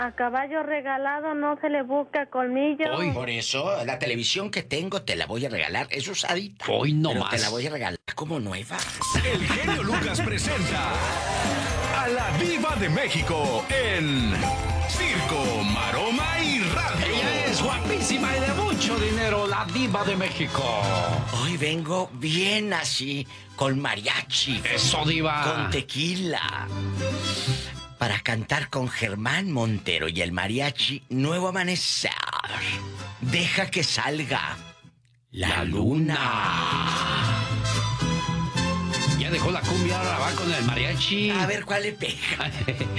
A caballo regalado no se le busca colmillo. Hoy. Por eso, la televisión que tengo te la voy a regalar. Es usadita. Hoy no pero más. te la voy a regalar como nueva. El genio Lucas presenta a la Diva de México en Circo, Maroma y Radio. Ella es guapísima y de mucho dinero, la Diva de México. Hoy vengo bien así, con mariachi. Eso, Diva. Con tequila. Para cantar con Germán Montero y el mariachi Nuevo Amanecer. Deja que salga la luna. Ya dejó la cumbia, ahora va con el mariachi. A ver cuál le pega.